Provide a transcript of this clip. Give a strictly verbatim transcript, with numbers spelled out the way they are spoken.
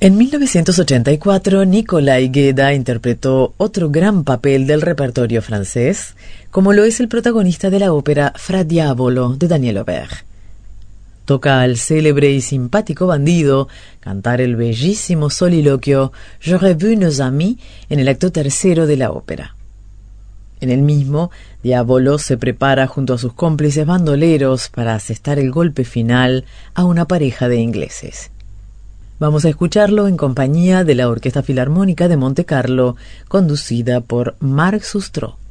En mil novecientos ochenta y cuatro, Nicolai Gueda interpretó otro gran papel del repertorio francés, como lo es el protagonista de la ópera Fra Diavolo de Daniel Aubert. Toca al célebre y simpático bandido cantar el bellísimo soliloquio «J'aurais vu nos amis» en el acto tercero de la ópera. En el mismo, Diavolo se prepara junto a sus cómplices bandoleros para asestar el golpe final a una pareja de ingleses. Vamos a escucharlo en compañía de la Orquesta Filarmónica de Montecarlo, conducida por Marc Sustro.